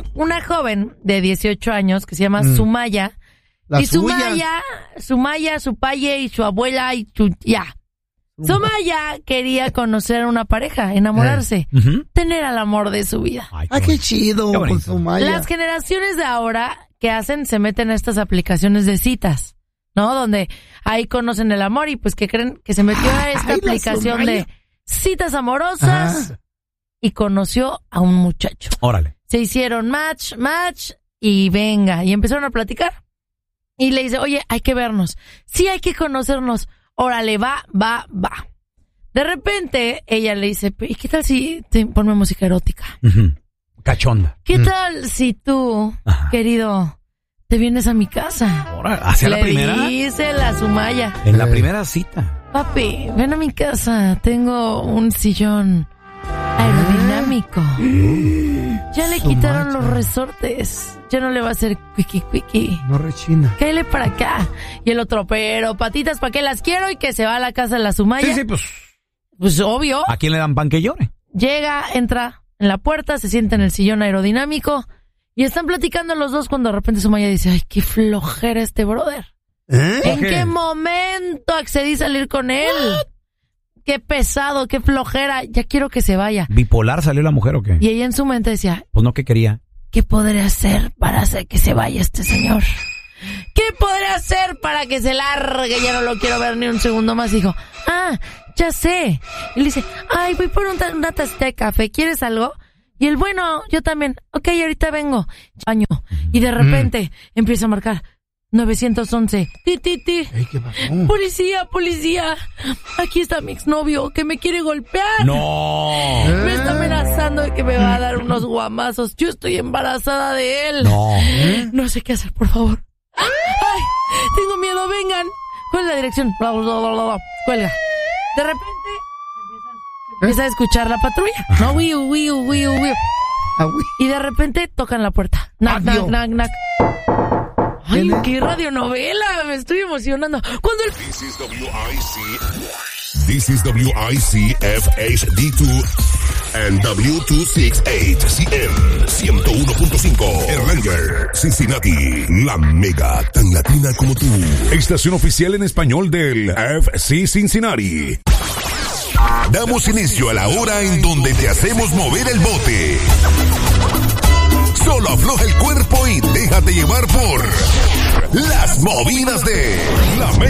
una joven de 18 años que se llama Sumaya. Y Sumaya, su paye y su abuela y Sumaya quería conocer a una pareja, enamorarse, tener al amor de su vida. Ay, qué chido, con Sumaya. Las generaciones de ahora, ¿qué hacen? Se meten a estas aplicaciones de citas, ¿no? Donde ahí conocen el amor y pues que creen que se metió a esta aplicación de citas amorosas y conoció a un muchacho. Órale. Se hicieron match y venga, y empezaron a platicar. Y le dice, oye, hay que vernos. Sí, hay que conocernos. Órale, va. De repente, ella le dice, ¿y qué tal si ponme música erótica? Cachonda. ¿Qué tal si tú, querido, te vienes a mi casa? Ahora, ¿hacia la primera? Le dice la Sumaya. En la primera cita. Papi, ven a mi casa. Tengo un sillón aerodinámico. Ya le quitaron los resortes. Ya no le va a hacer cuiqui. No rechina. Cáele para acá. Y el otro, pero patitas, ¿para qué las quiero? Y que se va a la casa de la Sumaya. Sí, pues obvio. ¿A quién le dan pan que llore? Llega, entra en la puerta, se sienta en el sillón aerodinámico y están platicando los dos cuando de repente Sumaya dice, ay, qué flojera este brother. ¿En qué momento accedí a salir con él? Qué pesado, qué flojera, ya quiero que se vaya. ¿Bipolar salió la mujer o qué? Y ella en su mente decía, pues no, ¿qué quería? ¿Qué podré hacer para hacer que se vaya este señor? ¿Qué podré hacer para que se largue? Ya no lo quiero ver ni un segundo más. Dijo, ya sé. Y le dice, ay, voy por una tacita de café, ¿quieres algo? Y él, bueno, yo también. Ok, ahorita vengo. Baño. Y de repente empieza a marcar 911. Ti. Ey, ¿qué pasó? Policía. Aquí está mi exnovio que me quiere golpear. No. Me está amenazando de que me va a dar unos guamazos. Yo estoy embarazada de él. No. No sé qué hacer, por favor. Ay, tengo miedo, vengan. ¿Cuál es la dirección? Cuelga. De repente empieza a escuchar la patrulla. No, wiu. Y de repente tocan la puerta. Knock. Ay, qué radionovela, me estoy emocionando. Cuando el... This is WIC FHD2 and W268CM 101.5 Erlanger, Cincinnati, la mega tan latina como tú. Estación oficial en español del FC Cincinnati. Damos inicio a la hora en donde te hacemos mover el bote. Solo afloja el cuerpo y déjate llevar por las movidas de la